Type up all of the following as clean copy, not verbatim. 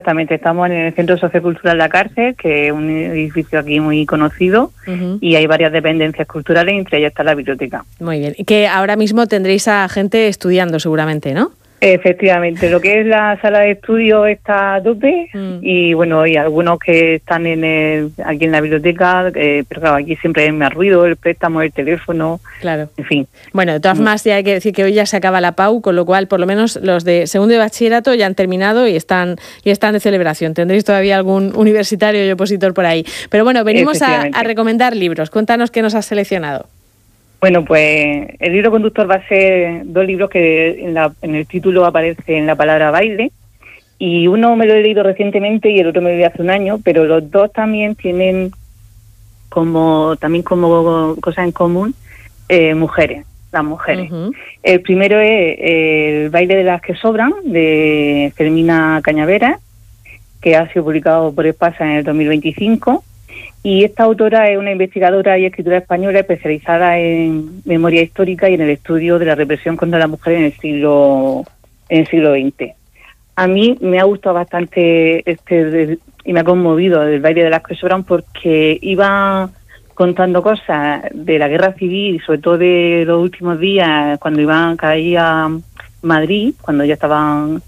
Exactamente, estamos en el Centro Sociocultural La Cárcel, que es un edificio aquí muy conocido, y hay varias dependencias culturales, entre ellas está la biblioteca. Muy bien, y que ahora mismo tendréis a gente estudiando seguramente, ¿no? Efectivamente, lo que es la sala de estudio está a tope y bueno, y algunos que están aquí en la biblioteca, pero claro, aquí siempre hay más ruido, el préstamo, el teléfono, claro. En fin. Bueno, de todas formas ya hay que decir que hoy ya se acaba la PAU, con lo cual por lo menos los de segundo de bachillerato ya han terminado y están de celebración. Tendréis todavía algún universitario y opositor por ahí. Pero bueno, venimos a recomendar libros. Cuéntanos qué nos has seleccionado. Bueno, pues el libro conductor va a ser 2 libros que en el título aparece la palabra baile, y uno me lo he leído recientemente y el otro me lo leí hace un año, pero los dos también tienen como cosa en común mujeres, las mujeres. El primero es El baile de las que sobran, de Fermina Cañavera, que ha sido publicado por Espasa en el 2025. Y esta autora es una investigadora y escritora española especializada en memoria histórica y en el estudio de la represión contra la mujer en el siglo XX. A mí me ha gustado bastante y me ha conmovido el baile de las que sobran, porque iba contando cosas de la guerra civil, sobre todo de los últimos días, cuando iban cada día a Madrid, cuando ya estaban...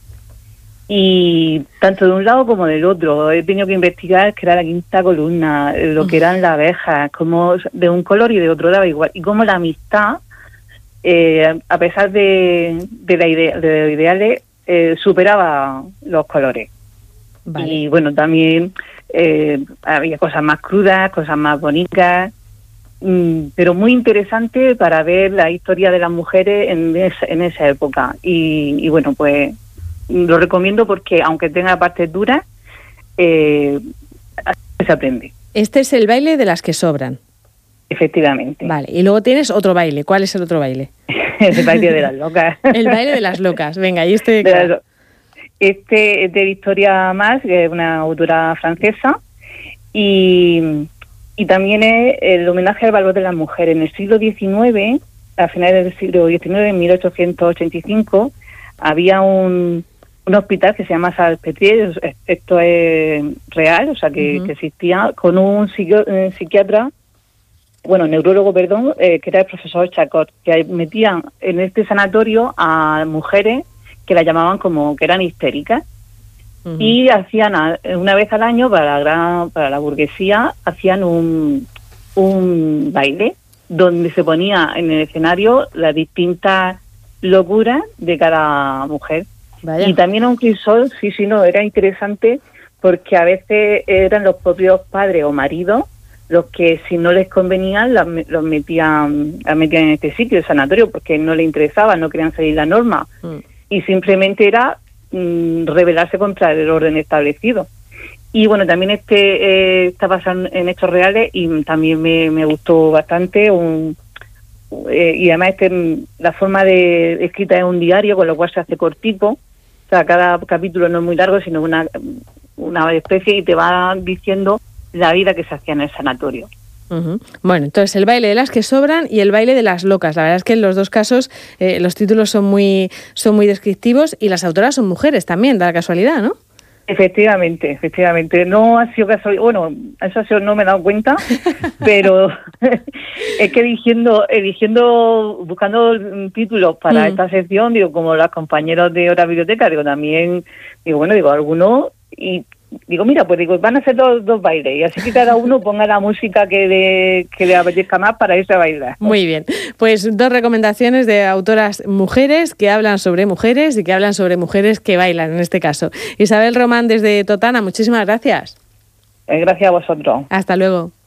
Y tanto de un lado como del otro he tenido que investigar que era la quinta columna, lo que eran las abejas, como de un color y de otro daba igual, y cómo la amistad, a pesar de los ideales, superaba los colores. Vale. Y bueno, también había cosas más crudas, cosas más bonitas, pero muy interesante para ver la historia de las mujeres en esa época. Y bueno, pues lo recomiendo porque, aunque tenga partes duras, se aprende. Este es El baile de las que sobran. Efectivamente. Vale, y luego tienes otro baile. ¿Cuál es el otro baile? El baile de las locas. El baile de las locas. Venga, ¿y este? Este es de Victoria Mas, que es una autora francesa, y también es el homenaje al valor de las mujeres. En el siglo XIX, a finales del siglo XIX, en 1885, había un hospital que se llama Salpêtrière, esto es real, o sea, que existía, con un psiquiatra, neurólogo, que era el profesor Chacot, que metían en este sanatorio a mujeres que la llamaban como que eran histéricas, y hacían una vez al año para la burguesía, hacían un baile donde se ponía en el escenario las distintas locuras de cada mujer. Vaya. Y también un crisol, era interesante, porque a veces eran los propios padres o maridos los que, si no les convenían, los metían en este sitio, el sanatorio, porque no les interesaba, no querían seguir la norma, y simplemente era rebelarse contra el orden establecido. Y bueno, también está basado en hechos reales, y también me gustó bastante. Y además la forma de escrita es un diario, con lo cual se hace cortico. O sea, cada capítulo no es muy largo, sino una especie, y te va diciendo la vida que se hacía en el sanatorio. Bueno, entonces El baile de las que sobran y El baile de las locas. La verdad es que en los dos casos los títulos son muy descriptivos, y las autoras son mujeres también, da la casualidad, ¿no? Efectivamente. No ha sido casualidad. Bueno, eso no me he dado cuenta, pero es que buscando títulos para esta sección, como los compañeros de Hora Biblioteca, algunos, y mira, van a hacer dos bailes, y así que cada uno ponga la música que le apetezca más para irse a bailar. Muy bien, pues 2 recomendaciones de autoras mujeres que hablan sobre mujeres y que hablan sobre mujeres que bailan, en este caso. Isabel Román, desde Totana, muchísimas gracias. Gracias a vosotros. Hasta luego.